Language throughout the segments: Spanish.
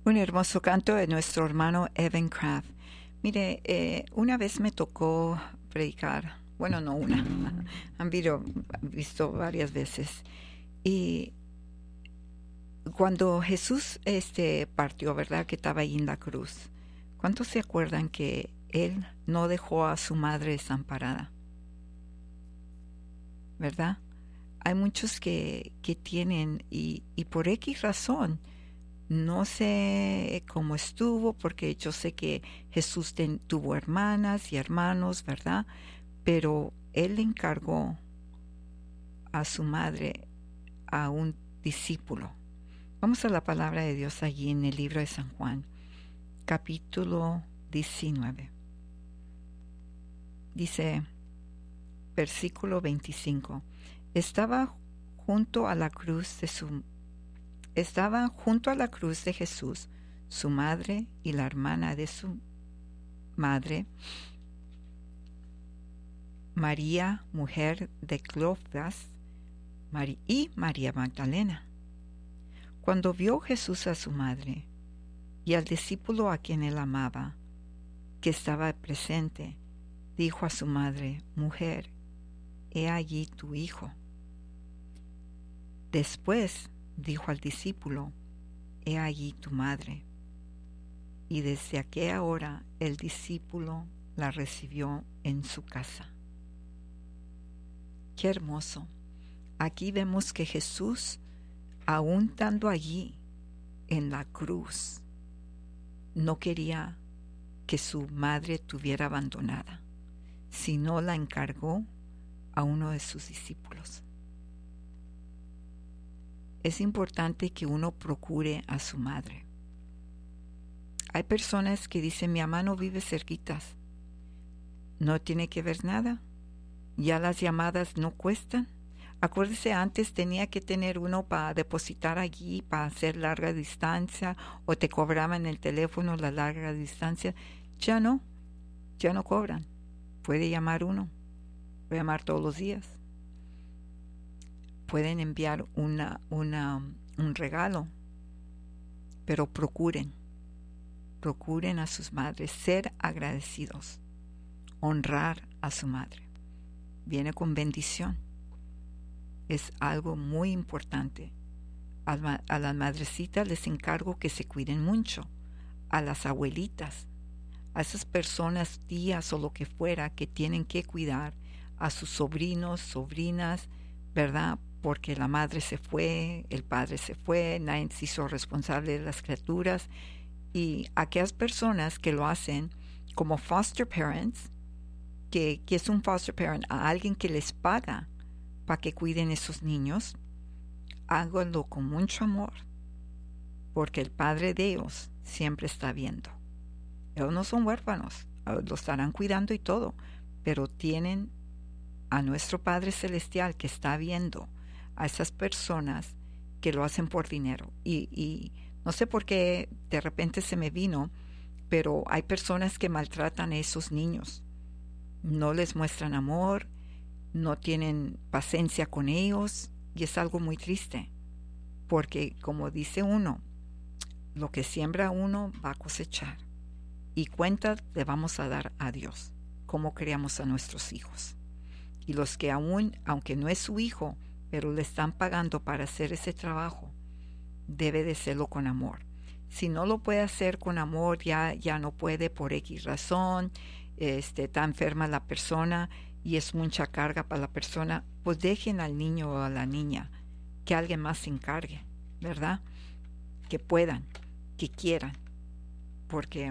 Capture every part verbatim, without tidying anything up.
Un hermoso canto de nuestro hermano Evan Craft. Mire, eh, una vez me tocó predicar, bueno, no una, han visto, visto varias veces. Y cuando Jesús este, partió, ¿verdad? Que estaba ahí en la cruz. ¿Cuántos se acuerdan que Él no dejó a su madre desamparada? ¿Verdad? Hay muchos que, que tienen, y, y por X razón, no sé cómo estuvo, porque yo sé que Jesús ten, tuvo hermanas y hermanos, ¿verdad? Pero Él le encargó a su madre, a un discípulo. Vamos a la palabra de Dios allí en el libro de San Juan, capítulo diecinueve. Dice, versículo veinticinco, estaba junto a la cruz de su Estaban junto a la cruz de Jesús, su madre y la hermana de su madre, María, mujer de Cleofas, y María Magdalena. Cuando vio Jesús a su madre y al discípulo a quien él amaba, que estaba presente, dijo a su madre, mujer, he allí tu hijo. Después dijo al discípulo, he allí tu madre. Y desde aquella hora el discípulo la recibió en su casa. Qué hermoso. Aquí vemos que Jesús, aún estando allí en la cruz, no quería que su madre tuviera abandonada, sino la encargó a uno de sus discípulos. Es importante que uno procure a su madre. Hay personas que dicen, mi mamá no vive cerquitas, no tiene que ver nada, ya las llamadas no cuestan. Acuérdese, antes tenía que tener uno para depositar allí, para hacer larga distancia, o te cobraban el teléfono la larga distancia. Ya no, ya no cobran. Puede llamar uno, puede llamar todos los días. Pueden enviar una, una, un regalo, pero procuren, procuren a sus madres, ser agradecidos, honrar a su madre. Viene con bendición. Es algo muy importante. A, a las madrecitas les encargo que se cuiden mucho, a las abuelitas, a esas personas, tías o lo que fuera, que tienen que cuidar a sus sobrinos, sobrinas, ¿verdad? Porque la madre se fue, el padre se fue, nadie se hizo responsable de las criaturas. Y aquellas personas que lo hacen como foster parents, que, que es un foster parent, a alguien que les paga para que cuiden esos niños, háganlo con mucho amor, porque el Padre de ellos siempre está viendo. Ellos no son huérfanos, lo estarán cuidando y todo, pero tienen a nuestro Padre Celestial que está viendo a esas personas que lo hacen por dinero. Y, y no sé por qué de repente se me vino, pero hay personas que maltratan a esos niños. No les muestran amor, no tienen paciencia con ellos, y es algo muy triste. Porque como dice uno, lo que siembra uno va a cosechar. Y cuenta le vamos a dar a Dios, cómo criamos a nuestros hijos. Y los que aún, aunque no es su hijo, pero le están pagando para hacer ese trabajo, debe de hacerlo con amor. Si no lo puede hacer con amor, ya, ya no puede por X razón, este, está enferma la persona y es mucha carga para la persona, pues dejen al niño o a la niña, que alguien más se encargue, ¿verdad? Que puedan, que quieran, porque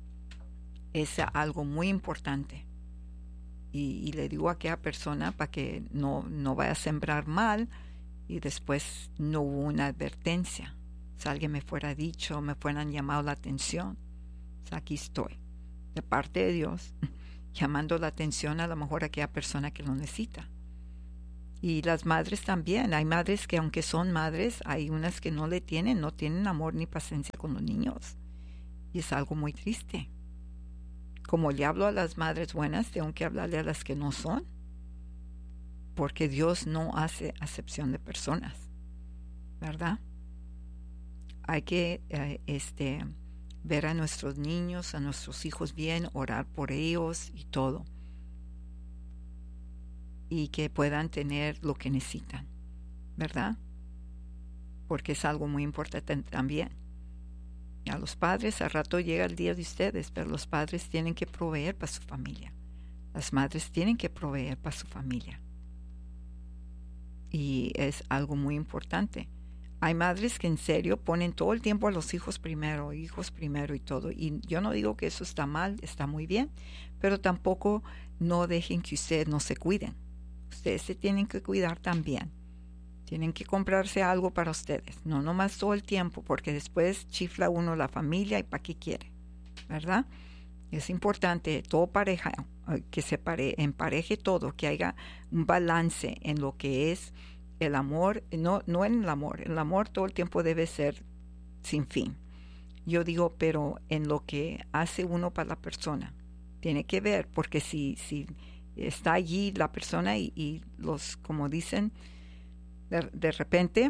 es algo muy importante. Y, y le digo a aquella persona para que no, no vaya a sembrar mal y después no hubo una advertencia. Si alguien me fuera dicho, me fueran llamado la atención, o sea, aquí estoy, de parte de Dios, llamando la atención a lo mejor a aquella persona que lo necesita. Y las madres también, hay madres que aunque son madres, hay unas que no le tienen, no tienen amor ni paciencia con los niños. Y es algo muy triste. Como le hablo a las madres buenas, tengo que hablarle a las que no son, porque Dios no hace acepción de personas, ¿verdad? hay que eh, este, ver a nuestros niños, a nuestros hijos bien, orar por ellos y todo. Y que puedan tener lo que necesitan, ¿verdad? Porque es algo muy importante también. A los padres, al rato llega el día de ustedes, pero los padres tienen que proveer para su familia. Las madres tienen que proveer para su familia. Y es algo muy importante. Hay madres que en serio ponen todo el tiempo a los hijos primero, hijos primero y todo. Y yo no digo que eso está mal, está muy bien, pero tampoco no dejen que ustedes no se cuiden. Ustedes se tienen que cuidar también. Tienen que comprarse algo para ustedes, no nomás todo el tiempo, porque después chifla uno la familia y para qué quiere, ¿verdad? Es importante, todo pareja, que se pare, empareje todo, que haya un balance en lo que es el amor, no, no en el amor, el amor todo el tiempo debe ser sin fin. Yo digo, pero en lo que hace uno para la persona, tiene que ver, porque si, si está allí la persona y, y los, como dicen, De, de repente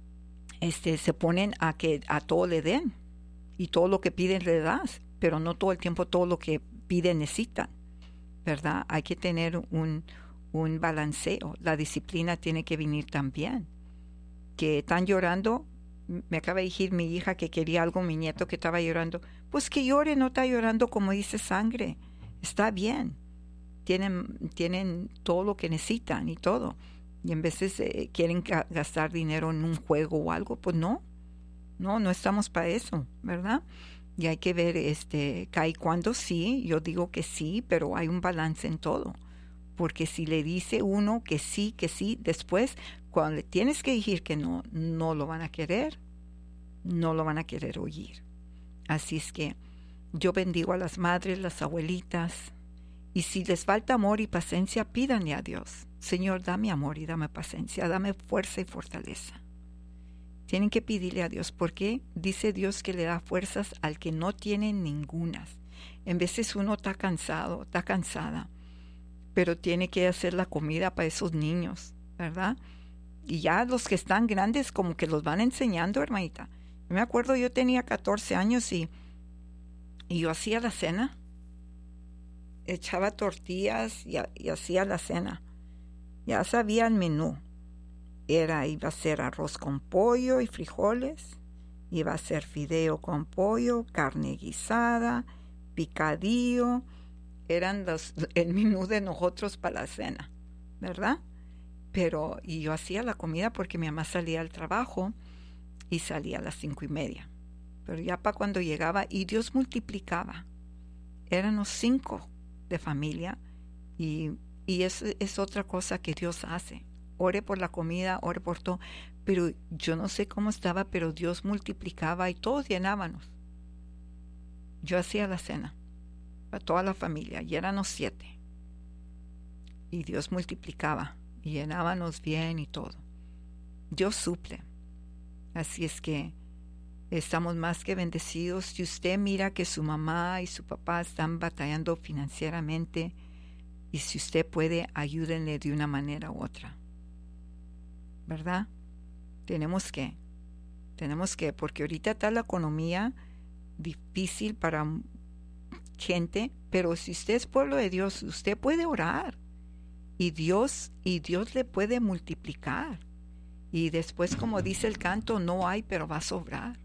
este, se ponen a que a todo le den y todo lo que piden le das, pero no todo el tiempo todo lo que piden necesitan, ¿verdad? Hay que tener un, un balanceo. La disciplina tiene que venir también. Que están llorando, me acaba de decir mi hija que quería algo, mi nieto que estaba llorando, pues que llore, no está llorando como dice sangre, está bien, tienen, tienen todo lo que necesitan y todo. Y en veces eh, quieren ga- gastar dinero en un juego o algo, pues no, no, no estamos para eso, ¿verdad? Y hay que ver, este, cae cuando sí, yo digo que sí, pero hay un balance en todo, porque si le dice uno que sí, que sí, después, cuando le tienes que decir que no, no lo van a querer, no lo van a querer oír. Así es que yo bendigo a las madres, las abuelitas, y si les falta amor y paciencia, pídanle a Dios. Señor, dame amor y dame paciencia, dame fuerza y fortaleza. Tienen que pedirle a Dios, porque dice Dios que le da fuerzas al que no tiene ningunas. En veces uno está cansado, está cansada, pero tiene que hacer la comida para esos niños, ¿verdad? Y ya los que están grandes como que los van enseñando, hermanita. Me acuerdo, yo tenía catorce años y, y yo hacía la cena. Echaba tortillas y, y hacía la cena. Ya sabía el menú. Era, iba a ser arroz con pollo y frijoles, iba a ser fideo con pollo, carne guisada, picadillo. Eran los, el menú de nosotros para la cena, ¿verdad? Pero, y yo hacía la comida porque mi mamá salía al trabajo y salía a las cinco y media. Pero ya para cuando llegaba, y Dios multiplicaba. Éramos cinco de familia y, y es, es otra cosa que Dios hace. Ore por la comida, ore por todo, pero yo no sé cómo estaba, pero Dios multiplicaba y todos llenábamos. Yo hacía la cena para toda la familia y éramos siete y Dios multiplicaba y llenábamos bien y todo. Dios suple. Así es que estamos más que bendecidos. Si usted mira que su mamá y su papá están batallando financieramente, y si usted puede, ayúdenle de una manera u otra, ¿verdad? Tenemos que, tenemos que, porque ahorita está la economía difícil para gente, pero si usted es pueblo de Dios, usted puede orar y Dios, y Dios le puede multiplicar. Y después, como dice el canto, no hay, pero va a sobrar.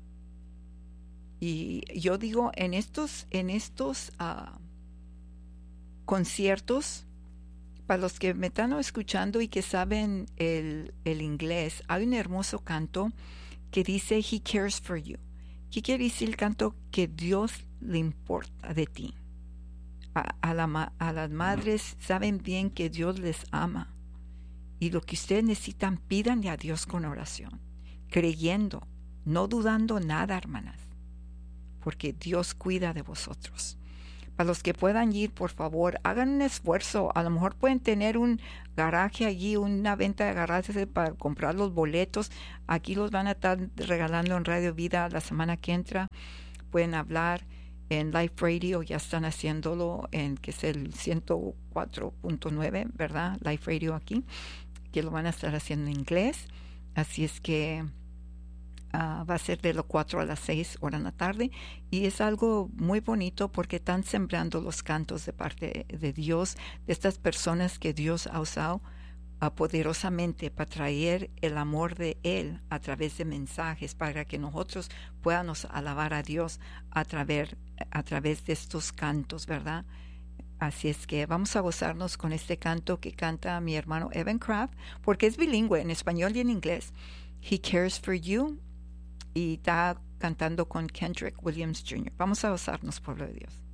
Y yo digo, en estos, en estos uh, conciertos, para los que me están escuchando y que saben el, el inglés, hay un hermoso canto que dice He cares for you. ¿Qué quiere decir el canto? Que Dios le importa de ti. A, a, la, a las madres saben bien que Dios les ama. Y lo que ustedes necesitan, pídanle a Dios con oración, creyendo, no dudando nada, hermanas, porque Dios cuida de vosotros. Para los que puedan ir, por favor, hagan un esfuerzo. A lo mejor pueden tener un garaje allí, una venta de garajes para comprar los boletos. Aquí los van a estar regalando en Radio Vida la semana que entra. Pueden hablar en Life Radio, ya están haciéndolo en que es el ciento cuatro punto nueve, ¿verdad? Life Radio aquí, que lo van a estar haciendo en inglés. Así es que Uh, va a ser de las cuatro a las seis horas en la tarde, y es algo muy bonito porque están sembrando los cantos de parte de Dios, de estas personas que Dios ha usado uh, poderosamente para traer el amor de Él a través de mensajes, para que nosotros podamos alabar a Dios a través, a través de estos cantos, ¿verdad? Así es que vamos a gozarnos con este canto que canta mi hermano Evan Craft, porque es bilingüe en español y en inglés. He Cares for You, y está cantando con Kendrick Williams junior Vamos a gozarnos, pueblo de Dios.